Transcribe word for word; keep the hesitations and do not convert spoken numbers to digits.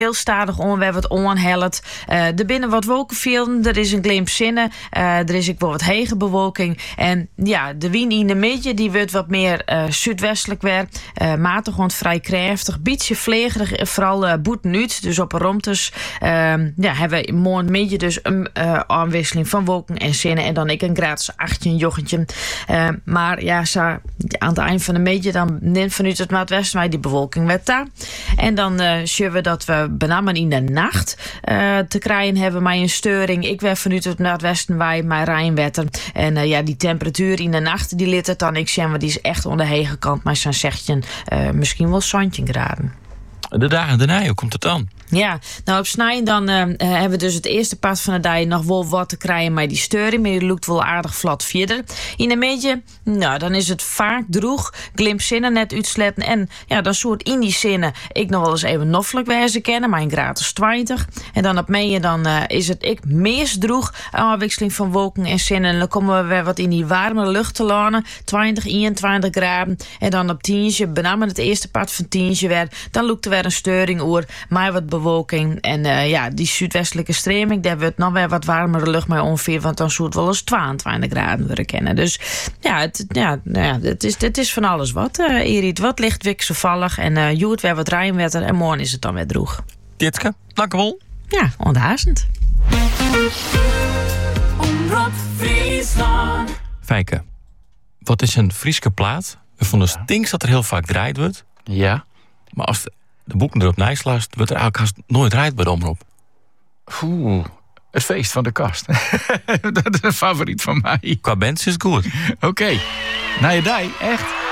heel stadig onweer wat onhellet. Uh, er binnen wat wolkenvelden, er is een glimp zinnen, uh, er is ook wel wat hege bewolking. En ja, de wind in de midden die wordt wat meer uh, zuidwestelijk weer. Uh, matig gewoon vrij krachtig, beetje vlegerig, vooral uh, boetenuit. Dus op een romtes uh, ja, hebben we morgen midden dus een uh, aanwisseling van wolken en zinnen. En dan ik een graad achttien jochentje. Uh, maar ja, zo, aan het eind van de midden dan neemt vanuit het noordwesten wij die bewolking weer daar. En dan uh, zien we dat we benamelijk in de nacht uh, te krijgen hebben met een steuring. Ik werd vanuit het noordwesten wij met Rijnwetter. En uh, ja, die temperatuur in de nacht die ligt het dan. Ik zeg maar, die is echt onder de hege kant. Maar zo'n zegje uh, misschien wel zandje graden. De dagen daarna, hoe komt het dan? Ja, nou op Snijden dan uh, hebben we dus het eerste part van de dag nog wel wat te krijgen met die steuring. Maar die loopt wel aardig vlot verder. In de midden, nou dan is het vaak droeg. Glimp zinnen net uitsletten. En ja, dan soort in die zinnen ik nog wel eens even noffelijk wezen kennen. Maar een gratis twintig. En dan op meeën dan uh, is het ik meest droeg. Afwisseling van wolken en zinnen. En dan komen we weer wat in die warme lucht te lanen. twintig, eenentwintig graden. En dan op tientje, benamelijk het eerste part van tientje weer. Dan loopt er weer een steuring oer. Maar wat bewolking. En uh, ja, die zuidwestelijke streming, daar wordt nog weer wat warmere lucht mee ongeveer, want dan zou het wel eens tweeëntwintig graden worden kennen. Dus ja, het, ja, nou ja, het, is, het is van alles wat. Uh, Erit, wat ligt wisselvallig en uh, je het weer wat rijnwetter en morgen is het dan weer droeg. Ditske, dankjewel. Ja, onthazend. Omroep Friesland. Fijke, wat is een Frieske plaat? Van de stinks dat er heel vaak draait wordt. Ja. Maar als de, de boeken erop nijslaast, wordt er eigenlijk haast nooit draait bij de omroep. Oeh, het feest van de kast. Dat is een favoriet van mij. Qua bands is het goed. Oké. Okay. Nou je dij, echt.